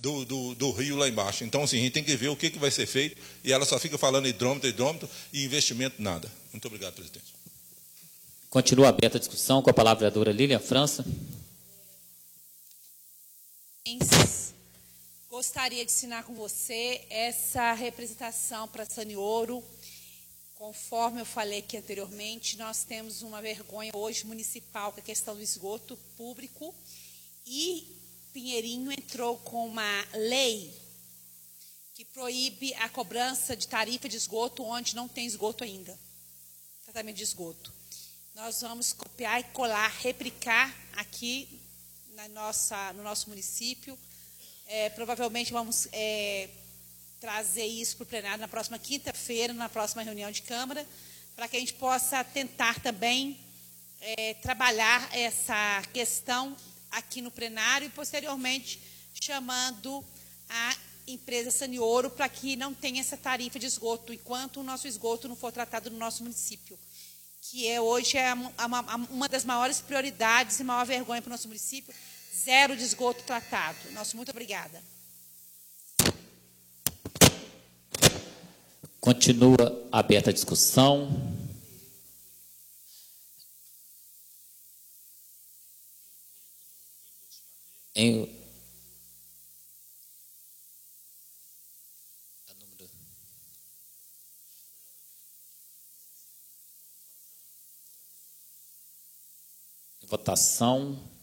do rio lá embaixo. Então, assim, a gente tem que ver o que vai ser feito, e ela só fica falando hidrômetro, e investimento nada. Muito obrigado, presidente. Continua aberta a discussão com a palavra a vereadora Lilian França. Gostaria de assinar com você essa representação para Sanioro. Conforme eu falei aqui anteriormente, nós temos uma vergonha hoje municipal com a questão do esgoto público, e Pinheirinho entrou com uma lei que proíbe a cobrança de tarifa de esgoto onde não tem esgoto ainda, tratamento de esgoto. Nós vamos copiar e colar, replicar aqui no nosso município. Provavelmente vamos trazer isso para o plenário na próxima quinta-feira, na próxima reunião de Câmara, para que a gente possa tentar também trabalhar essa questão aqui no plenário e, posteriormente, chamando a empresa Sanioro para que não tenha essa tarifa de esgoto, enquanto o nosso esgoto não for tratado no nosso município, que hoje é uma das maiores prioridades e maior vergonha para o nosso município, zero de esgoto tratado. Muito obrigada. Continua aberta a discussão. Em votação.